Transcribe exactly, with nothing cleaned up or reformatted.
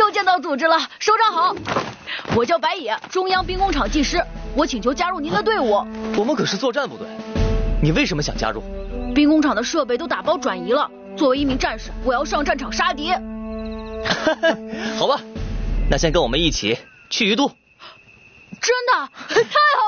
又见到组织了，首长好，我叫白野，中央兵工厂技师，我请求加入您的队伍。 我们可是作战部队，你为什么想加入？ 兵工厂的设备都打包转移了，作为一名战士，我要上战场杀敌。 好吧，那先跟我们一起去鱼都。 真的？太好